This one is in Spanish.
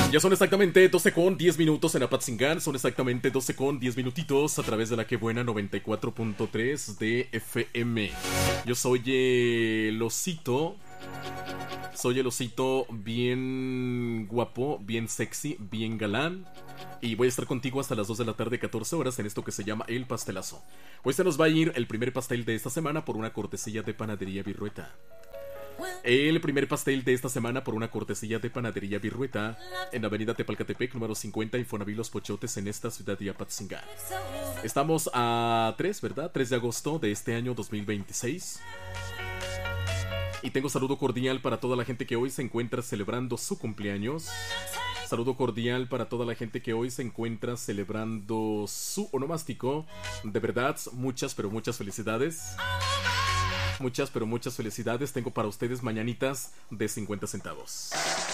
Ya son exactamente 12 con 10 minutos en Apatzingán. Son exactamente 12 con 10 minutitos a través de la que buena 94.3 de FM. Yo soy el osito. Soy el osito bien guapo, bien sexy, bien galán. Y voy a estar contigo hasta las 2 de la tarde, 14 horas, en esto que se llama El Pastelazo. Hoy se nos va a ir el primer pastel de esta semana por una cortesía de Panadería Virrueta. El primer pastel de esta semana por una cortesía de Panadería Virrueta en la avenida Tepalcatepec, número 50, Infonavit Los Pochotes, en esta ciudad de Apatzingán. Estamos a 3, ¿verdad? 3 de agosto de este año 2026. Y tengo saludo cordial para toda la gente que hoy se encuentra celebrando su cumpleaños. Saludo cordial para toda la gente que hoy se encuentra celebrando su onomástico. De verdad, muchas, pero muchas felicidades. Muchas, pero muchas felicidades. Tengo para ustedes mañanitas de 50 centavos.